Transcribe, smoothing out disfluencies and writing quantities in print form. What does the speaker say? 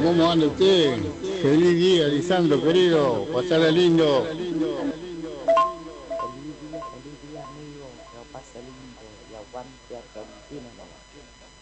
¿cómo anda usted? Feliz día, Lisandro, querido, pasarla lindo. Feliz día, amigo. Que lo pase lindo y aguante Argentina nomás.